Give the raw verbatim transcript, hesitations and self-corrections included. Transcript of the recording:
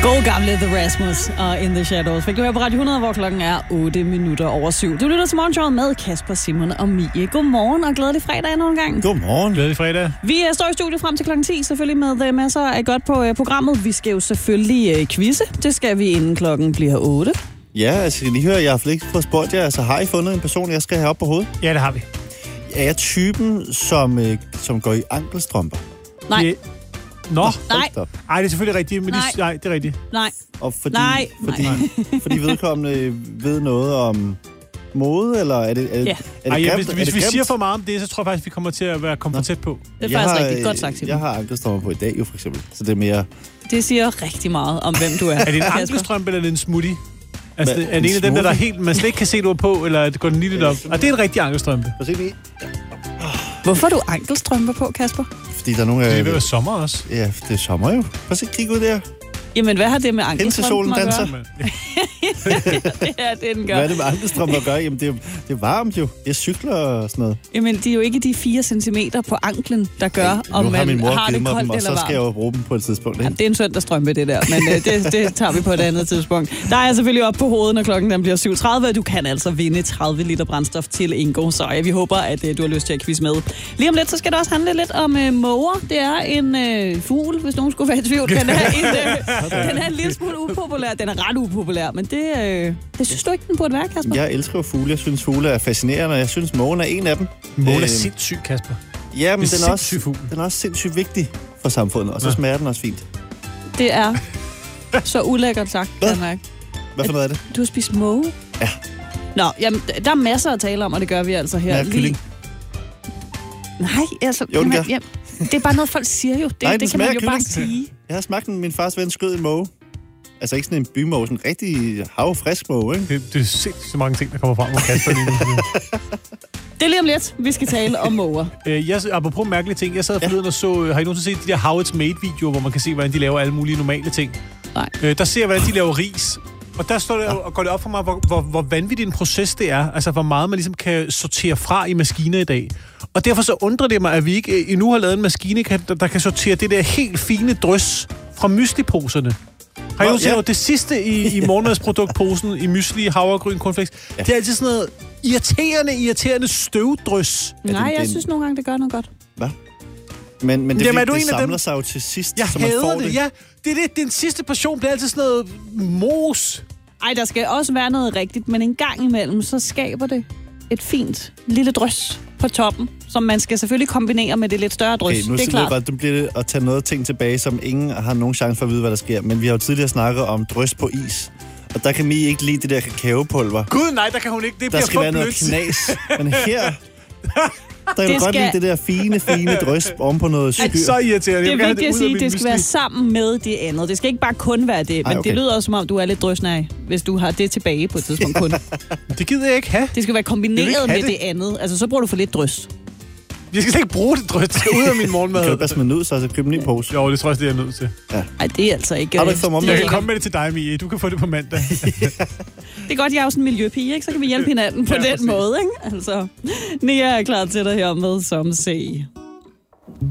God gamle The Rasmus og In The Shadows. Fik du her på Radio hundrede, hvor klokken er otte minutter over syv. Du lytter til morgenshowet med Kasper, Simon og Mie. Godmorgen og glædelig fredag endnu en gang. Godmorgen. Glædelig fredag. Vi står i studiet frem til klokken ti, selvfølgelig med masser af godt på programmet. Vi skal jo selvfølgelig quizze. Det skal vi inden klokken bliver otte. Ja, altså kan I høre, jeg har ikke fået spurgt jer. Altså har I fundet en person, jeg skal have op på hovedet? Ja, det har vi. Er jeg typen, som, øh, som går i ankelstrømper? Nej. Det... Nå. Nej. Ej, det er selvfølgelig rigtigt, men Nej. De... Nej, det er rigtigt. Nej. Og fordi, Nej. Fordi, fordi vedkommende ved noget om mode, eller er det, er, Ja. er det Ej, ja, grimt? hvis Er hvis det vi grimt? siger for meget om det, så tror jeg faktisk, vi kommer til at være komme for tæt på. Det er Jeg faktisk har, rigtig godt sagt, Simon. Jeg har ankelstrømper på i dag, jo, for eksempel. Så det er mere... Det siger rigtig meget om, hvem du er. Er det en Kasper. ankelstrømpe, eller er det en smoothie? Altså, Hvad, er det en en af dem, der, der er smoothie? helt, man slet ikke kan se, du er på, eller går den lige lidt op? Og det er en rigtig ankelstrømpe. Prøv at se lige. Hvorfor har du ankelstrømper på, Kasper? Fordi der er nogle Det er af... ved at være sommer også. Ja, det er sommer jo. Prøv at se, kig ud der. Jamen, hvad har det med Hen til ankelstrømpen solen at danser. gøre? Ja, det den gør. Hvad er det med ankelstrømper at gøre? Jamen, det er, det er varmt jo. Jeg cykler og sådan noget. Jamen, det er jo ikke de fire centimeter på anklen, der gør, Nu om har man min mor har givet det mig dem, koldt og eller så skal jeg varmt. jo bruge dem på et tidspunkt. Ja, Ikke? det er en søndagsstrømpe, det der, men øh, det, det tager vi på et andet tidspunkt. Der er jeg selvfølgelig op på hovedet, når klokken den bliver syv tredive, og du kan altså vinde tredive liter brændstof til Ingo, så ja, vi håber, at øh, du har lyst til at quizze med. Lige om lidt, så skal det også handle lidt om øh, måger. Det er en øh, fugl, hvis nogen skulle være i tvivl. Den er en, øh, den er en lille smule upopulær. Den er ret upopulær, men det, øh, det synes du ikke, den burde være, Kasper? Jeg elsker jo fugle. Jeg synes, fugle er fascinerende, og jeg synes, mågen er en af dem. Målen er Øh, sindssyg, Kasper. Ja, men Det er den er, også, sindssyg fugl. den er også sindssygt vigtig for samfundet, og så Ja. smager den også fint. Det er så ulækkert sagt, kan jeg mærke. Hvad for noget er det? Du har spist måge? Ja. Nå, jamen, der er masser at tale om, og det gør vi altså her. Ja, kylling. Nej, altså... Jo, den man, gør. ja, det er bare noget, folk siger jo. Det, Nej, den det kan man jo smager bare kylling. sige. Jeg har smagt den, min fars ven skød en måge. Altså ikke sådan en bymåge, sådan en rigtig havfrisk måge, ikke? Det, det er sindssygt mange ting, der kommer frem fra Kasper lige nu. Det er lige om lidt, vi skal tale om måger. Øh, jeg, apropos mærkelige ting, jeg sad forleden og så, øh, har I nogensinde set de der How It's Made-videoer, hvor man kan se, hvordan de laver alle mulige normale ting? Nej. Øh, der ser jeg, hvordan de laver ris. Og der står det og går det op for mig, hvor, hvor, hvor vanvittig en proces det er. Altså, hvor meget man ligesom kan sortere fra i maskiner i dag. Og derfor så undrer det mig, at vi ikke endnu har lavet en maskine, der, der kan sortere det der helt fine drøs fra mysliposerne. Har I Nå, nogensinde ja. ja. det sidste i, i morgenmadsproduktposen, i mysli, havregryn, cornflakes? Ja. Det er altid sådan noget irriterende, irriterende støvdrys. Ja, Nej, det- jeg det- synes nogle gange, det gør noget godt. Hvad? Men, men det, Jamen, Jamen, er du det en af samler dem? sig jo til sidst, Jeg så man får hader det. det. Ja, det er det. Den sidste portion bliver altid sådan noget mos. Ej, der skal også være noget rigtigt, men en gang imellem, så skaber det et fint lille drøs på toppen, som man skal selvfølgelig kombinere med det lidt større drøs. Okay, nu det er siger klart. jeg bare, at du bliver det at tage noget ting tilbage, som ingen har nogen chance for at vide, hvad der sker. Men vi har jo tidligere snakket om drøs på is. Og der kan Mi ikke lide det der kakaopulver. Gud, nej, der kan hun ikke. Det Der bliver skal for være noget blødt. knas. Men her, der kan Det du godt skal- lide det der fine, fine drøs oven på noget Ej, skyr. så irriterende. Det Jeg er vil have vigtigt at ud af sige, min det skal være mysli. sammen med det andet. Det skal ikke bare kun være det, men Ej, okay. det lyder også som om, du er lidt drøsnærig, hvis du har det tilbage på et tidspunkt kun. Det gider jeg ikke have. Det skal være Jeg vil kombineret ikke med have det. det. andet. Altså, så bruger du for lidt drøs. Jeg skal slet ikke bruge det drøs. Det skal ud af min morgenmad. Kan du bare smide den ud, så altså købe en ny pose? Jo, det tror jeg, det er jeg nødt til. Ej, det er altså ikke... Har du ikke fået det, mommer? Jeg er kan ikke- komme med det til dig, Mie. Du kan få det på mandag. det er godt, jeg er jo sådan en miljøpige, ikke? Så kan vi hjælpe hinanden på Ja, den præcis. måde, ikke? Altså, Nia er klar til dig her med som se.